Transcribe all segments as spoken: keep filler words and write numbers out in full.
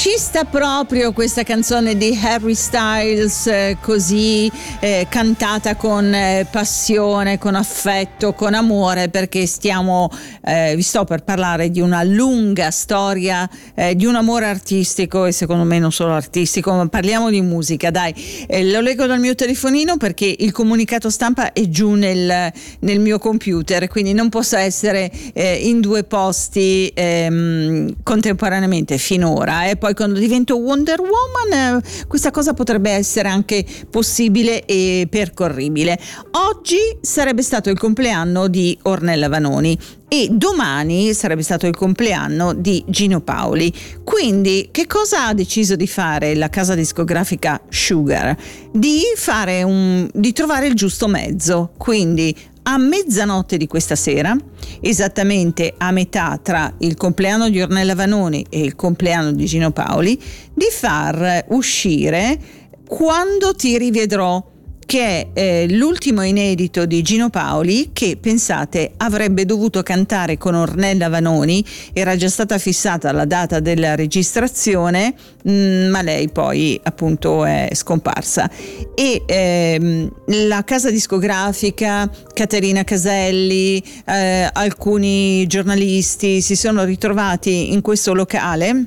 Ci sta proprio questa canzone di Harry Styles, eh, così eh, cantata con eh, passione, con affetto, con amore, perché stiamo, eh, vi sto per parlare di una lunga storia eh, di un amore artistico, e secondo me non solo artistico, ma parliamo di musica, dai. Eh, lo leggo dal mio telefonino perché il comunicato stampa è giù nel, nel mio computer, quindi non posso essere eh, in due posti ehm, contemporaneamente finora, e eh. Poi quando divento Wonder Woman eh, questa cosa potrebbe essere anche possibile e percorribile. Oggi sarebbe stato il compleanno di Ornella Vanoni e domani sarebbe stato il compleanno di Gino Paoli. Quindi che cosa ha deciso di fare la casa discografica Sugar? Di fare un di trovare il giusto mezzo. Quindi a mezzanotte di questa sera, esattamente a metà tra il compleanno di Ornella Vanoni e il compleanno di Gino Paoli, di far uscire Quando ti rivedrò, che è eh, l'ultimo inedito di Gino Paoli, che pensate avrebbe dovuto cantare con Ornella Vanoni. Era già stata fissata la data della registrazione, mh, ma lei poi appunto è scomparsa, e ehm, la casa discografica, Caterina Caselli, eh, alcuni giornalisti si sono ritrovati in questo locale,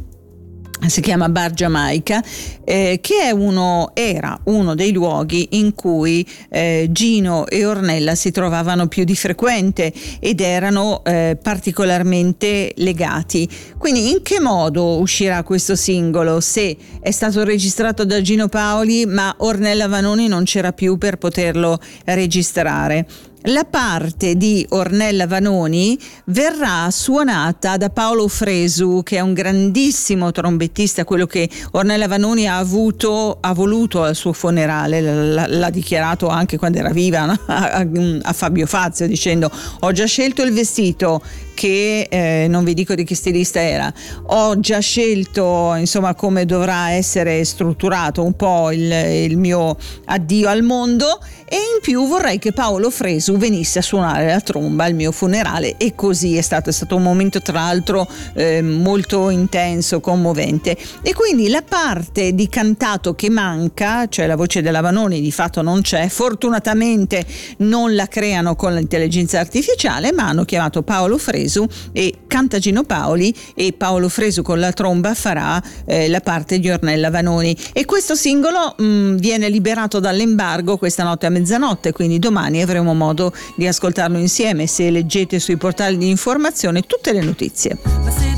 si chiama Bar Giamaica, eh, che è uno, era uno dei luoghi in cui eh, Gino e Ornella si trovavano più di frequente ed erano eh, particolarmente legati. Quindi in che modo uscirà questo singolo, se è stato registrato da Gino Paoli ma Ornella Vanoni non c'era più per poterlo registrare? La parte di Ornella Vanoni verrà suonata da Paolo Fresu, che è un grandissimo trombettista, quello che Ornella Vanoni ha avuto, ha voluto al suo funerale, l'ha, l'ha dichiarato anche quando era viva, no? a, a Fabio Fazio, dicendo: ho già scelto il vestito, che eh, non vi dico di che stilista era, ho già scelto insomma come dovrà essere strutturato un po' il, il mio addio al mondo, e in più vorrei che Paolo Fresu venisse a suonare la tromba al mio funerale. E così è stato, è stato un momento tra l'altro eh, molto intenso, commovente. E quindi la parte di cantato che manca, cioè la voce della Vanoni, di fatto non c'è, fortunatamente non la creano con l'intelligenza artificiale, ma hanno chiamato Paolo Fresu e canta Gino Paoli, e Paolo Fresu con la tromba farà eh, la parte di Ornella Vanoni. E questo singolo mh, viene liberato dall'embargo questa notte a mezzanotte, quindi domani avremo modo di ascoltarlo insieme, se leggete sui portali di informazione tutte le notizie.